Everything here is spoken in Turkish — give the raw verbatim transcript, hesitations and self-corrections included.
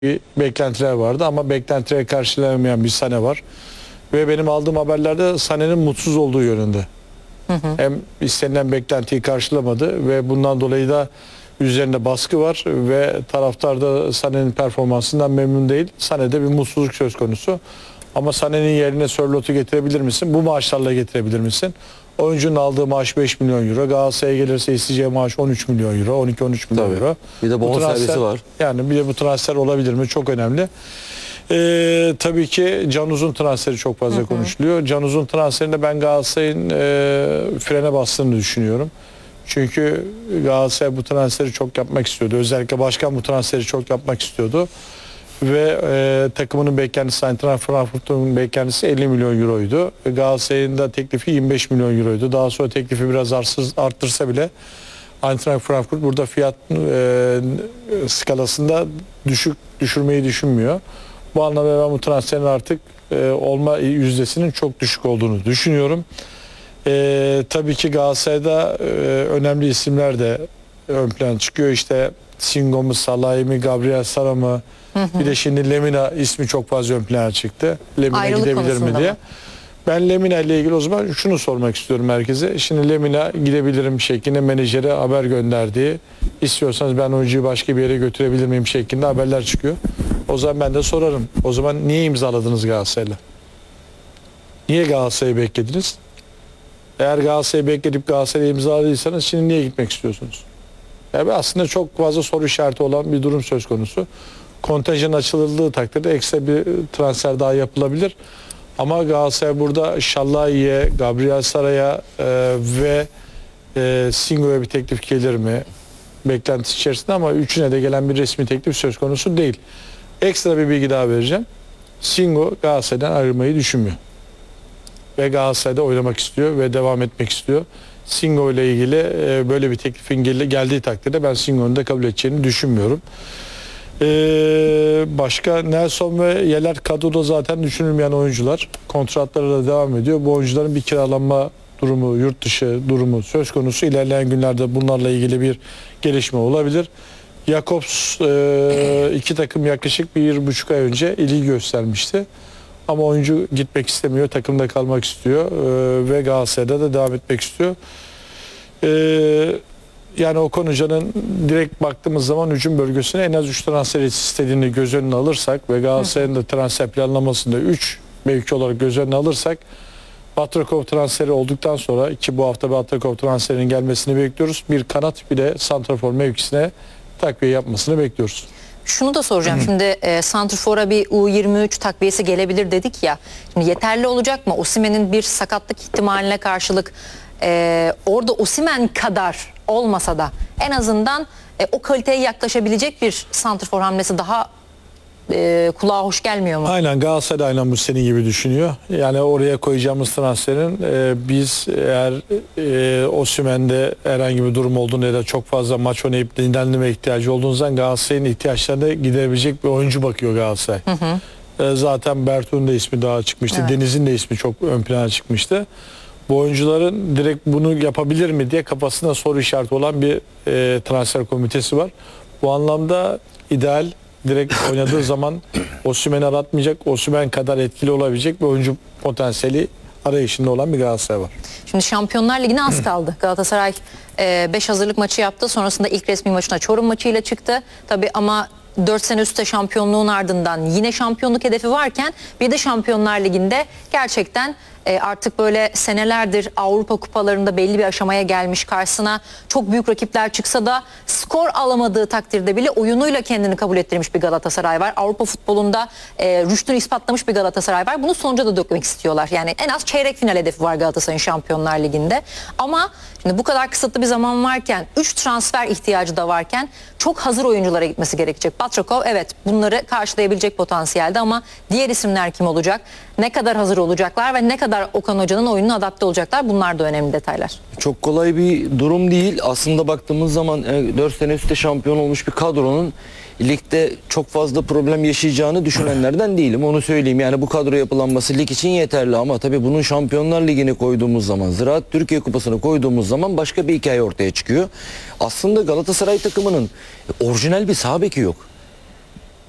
bir beklentiler vardı ama beklentileri karşılayamayan bir Sané var. Ve benim aldığım haberlerde Sané'nin mutsuz olduğu yönünde. Hı hı. Hem istenilen beklentiyi karşılamadı ve bundan dolayı da üzerinde baskı var ve taraftar da Sané'nin performansından memnun değil. Sané'de bir mutsuzluk söz konusu. Ama Sané'nin yerine Sörlot'u getirebilir misin? Bu maaşlarla getirebilir misin? Oyuncunun aldığı maaş beş milyon euro. Galatasaray'a gelirse isteyeceği maaş on üç milyon euro. on iki on üç milyon Tabii. euro. Bir de bonservisi var. Yani bir de bu transfer olabilir mi? Çok önemli. Ee, tabii ki Can Uzun transferi çok fazla hı hı. konuşuluyor. Can Uzun transferinde ben Galatasaray'ın e, frene bastığını düşünüyorum. Çünkü Galatasaray bu transferi çok yapmak istiyordu. Özellikle başkan bu transferi çok yapmak istiyordu. Ve e, takımının beklentisi, Eintracht Frankfurt'un beklentisi elli milyon euroydu. Galatasaray'ın da teklifi yirmi beş milyon euroydu. Daha sonra teklifi biraz arsız, arttırsa bile Eintracht Frankfurt burada fiyat e, skalasında düşük düşürmeyi düşünmüyor. Bu anlamda ben bu transferin artık e, olma yüzdesinin çok düşük olduğunu düşünüyorum. E, tabii ki Galatasaray'da e, önemli isimler de ön plana çıkıyor. İşte Singo mu, Salah'ı mı, Gabriel Sara mı? Hı hı. Bir de şimdi Lemina ismi çok fazla ön plana çıktı. Lemina Ayrılık gidebilir mi diye. Mı? Ben Lemina ile ilgili o zaman şunu sormak istiyorum herkese. Şimdi Lemina gidebilirim şeklinde menajere haber gönderdiği, istiyorsanız ben oyuncuyu başka bir yere götürebilir miyim şeklinde haberler çıkıyor. O zaman ben de sorarım. O zaman niye imzaladınız Galatasaray'la? Niye Galatasaray'ı beklediniz? Eğer Galatasaray'ı bekledip Galatasaray'ı imzaladıysanız şimdi niye gitmek istiyorsunuz? Yani aslında çok fazla soru işareti olan bir durum söz konusu. Kontenjan açıldığı takdirde ekstra bir transfer daha yapılabilir. Ama Galatasaray burada Şallahi'ye, Gabriel Sara'ya e, ve e, Singo'ya bir teklif gelir mi? Beklentisi içerisinde ama üçüne de gelen bir resmi teklif söz konusu değil. Ekstra bir bilgi daha vereceğim. Singo Galatasaray'dan ayrılmayı düşünmüyor. Ve Galatasaray'da oynamak istiyor ve devam etmek istiyor. Singo ile ilgili e, böyle bir teklifin gel geldiği takdirde ben Singo'nun da kabul edeceğini düşünmüyorum. Ee, başka Nelson ve Yeler kadroda zaten düşünülmeyen oyuncular. Kontratları da devam ediyor. Bu oyuncuların bir kiralanma durumu, yurt dışı durumu söz konusu. İlerleyen günlerde bunlarla ilgili bir gelişme olabilir. Jakobs e, iki takım yaklaşık bir buçuk ay önce ilgi göstermişti. Ama oyuncu gitmek istemiyor, takımda kalmak istiyor e, ve Galatasaray'da da devam etmek istiyor. Eee Yani Okan Hoca'nın direkt baktığımız zaman hücum bölgesine en az üç transfer istediğini göz önüne alırsak ve Galatasaray'ın da transfer planlamasında üç mevki olarak göz önüne alırsak Batrakov transferi olduktan sonra ki bu hafta Batrakov transferinin gelmesini bekliyoruz. Bir kanat bir de santrafor mevkisine takviye yapmasını bekliyoruz. Şunu da soracağım. Şimdi e, santrfora bir U yirmi üç takviyesi gelebilir dedik ya. Şimdi yeterli olacak mı? Osimhen'in bir sakatlık ihtimaline karşılık e, orada Osimhen kadar olmasa da en azından e, o kaliteye yaklaşabilecek bir santrfor hamlesi daha e, kulağa hoş gelmiyor mu? Aynen, Galatasaray aynen bu senin gibi düşünüyor. Yani oraya koyacağımız transferin e, biz eğer e, Osimhen'de herhangi bir durum olduğunda ya da çok fazla maç oynayıp dinlenme ihtiyacı olduğundan Galatasaray'ın ihtiyaçlarını giderebilecek bir oyuncu bakıyor Galatasaray. Hı hı. E, zaten Bertu'nun da ismi daha çıkmıştı. Evet. Deniz'in de ismi çok ön plana çıkmıştı. Bu oyuncuların direkt bunu yapabilir mi diye kafasında soru işareti olan bir e, transfer komitesi var. Bu anlamda ideal, direkt oynadığı zaman Osimhen'i aratmayacak, Osimhen kadar etkili olabilecek bir oyuncu potansiyeli arayışında olan bir Galatasaray var. Şimdi Şampiyonlar Ligi'ne az kaldı. Galatasaray beş e, hazırlık maçı yaptı. Sonrasında ilk resmi maçına Çorum maçıyla çıktı. Tabii ama dört sene üstte şampiyonluğun ardından yine şampiyonluk hedefi varken bir de Şampiyonlar Ligi'nde gerçekten e, artık böyle senelerdir Avrupa kupalarında belli bir aşamaya gelmiş, karşısına çok büyük rakipler çıksa da skor alamadığı takdirde bile oyunuyla kendini kabul ettirmiş bir Galatasaray var. Avrupa futbolunda e, rüştünü ispatlamış bir Galatasaray var. Bunu sonuca da dökmek istiyorlar. Yani en az çeyrek final hedefi var Galatasaray'ın Şampiyonlar Ligi'nde. Ama şimdi bu kadar kısıtlı bir zaman varken, üç transfer ihtiyacı da varken çok hazır oyunculara gitmesi gerekecek. Batrakov evet bunları karşılayabilecek potansiyelde ama diğer isimler kim olacak? Ne kadar hazır olacaklar ve ne kadar Okan Hoca'nın oyununa adapte olacaklar? Bunlar da önemli detaylar. Çok kolay bir durum değil. Aslında baktığımız zaman dört sene üstte şampiyon olmuş bir kadronun ligde çok fazla problem yaşayacağını düşünenlerden değilim. Onu söyleyeyim. Yani bu kadro yapılanması lig için yeterli ama tabii bunun Şampiyonlar Ligi'ni koyduğumuz zaman, Ziraat Türkiye Kupası'nı koyduğumuz zaman başka bir hikaye ortaya çıkıyor. Aslında Galatasaray takımının orijinal bir sağ beki yok.